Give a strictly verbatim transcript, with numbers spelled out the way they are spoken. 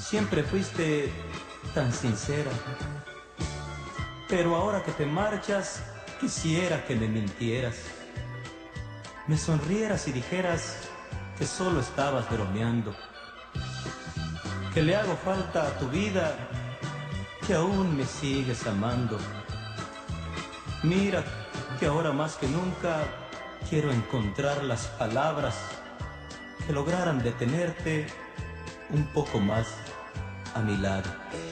Siempre fuiste tan sincera, pero ahora que te marchas, quisiera que me mintieras, me sonrieras y dijeras que solo estabas bromeando, que le hago falta a tu vida, que aún me sigues amando. Mira que ahora más que nunca quiero encontrar las palabras que lograran detenerte un poco más a mi lado.